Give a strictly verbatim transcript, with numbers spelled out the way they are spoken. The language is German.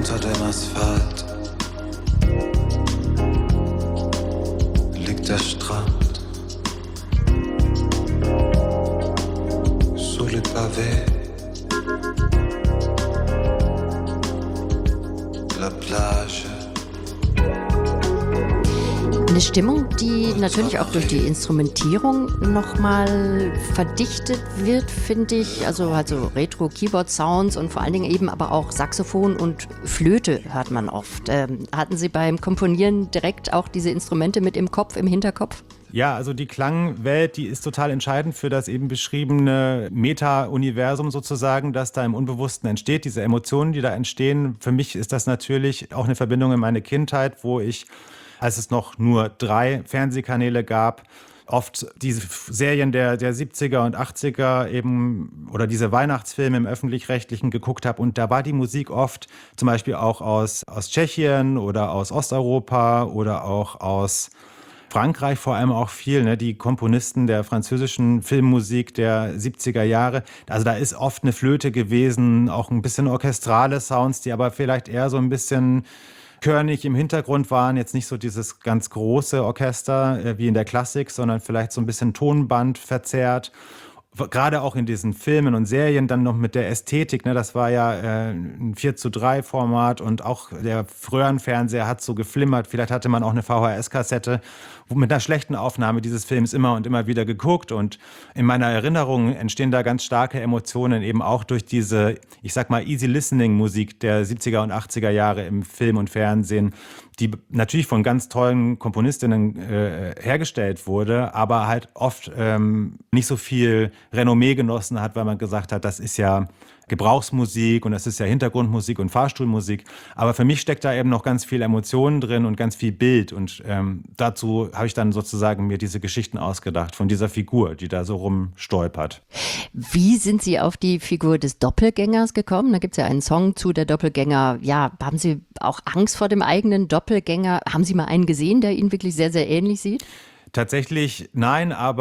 Unter dem Asphalt liegt der Strand. Sous les pavés, la plage. Eine Stimmung, die natürlich auch durch die Instrumentierung nochmal verdichtet wird, finde ich. Also, also Retro-Keyboard-Sounds und vor allen Dingen eben aber auch Saxophon und Flöte hört man oft. Ähm, hatten Sie beim Komponieren direkt auch diese Instrumente mit im Kopf, im Hinterkopf? Ja, also die Klangwelt, die ist total entscheidend für das eben beschriebene Meta-Universum sozusagen, das da im Unbewussten entsteht, diese Emotionen, die da entstehen. Für mich ist das natürlich auch eine Verbindung in meine Kindheit, wo ich, als es noch nur drei Fernsehkanäle gab, oft diese Serien der, der siebziger und achtziger eben oder diese Weihnachtsfilme im Öffentlich-Rechtlichen geguckt habe. Und da war die Musik oft zum Beispiel auch aus, aus Tschechien oder aus Osteuropa oder auch aus Frankreich vor allem auch viel, ne? Die Komponisten der französischen Filmmusik der siebziger Jahre. Also da ist oft eine Flöte gewesen, auch ein bisschen orchestrale Sounds, die aber vielleicht eher so ein bisschen körnig im Hintergrund waren. Jetzt nicht so dieses ganz große Orchester äh, wie in der Klassik, sondern vielleicht so ein bisschen Tonband verzerrt. Gerade auch in diesen Filmen und Serien dann noch mit der Ästhetik, ne, das war ja äh, ein vier zu drei Format und auch der Röhrenfernseher hat so geflimmert. Vielleicht hatte man auch eine V H S-Kassette mit einer schlechten Aufnahme dieses Films immer und immer wieder geguckt. Und in meiner Erinnerung entstehen da ganz starke Emotionen, eben auch durch diese, ich sag mal, Easy-Listening-Musik der siebziger und achtziger Jahre im Film und Fernsehen, die natürlich von ganz tollen Komponistinnen äh, hergestellt wurde, aber halt oft ähm, nicht so viel Renommee genossen hat, weil man gesagt hat, das ist ja Gebrauchsmusik und das ist ja Hintergrundmusik und Fahrstuhlmusik. Aber für mich steckt da eben noch ganz viel Emotionen drin und ganz viel Bild. Und ähm, dazu habe ich dann sozusagen mir diese Geschichten ausgedacht von dieser Figur, die da so rumstolpert. Wie sind Sie auf die Figur des Doppelgängers gekommen? Da gibt es ja einen Song zu, der Doppelgänger. Ja, haben Sie auch Angst vor dem eigenen Doppelgänger? Haben Sie mal einen gesehen, der Ihnen wirklich sehr, sehr ähnlich sieht? Tatsächlich nein, aber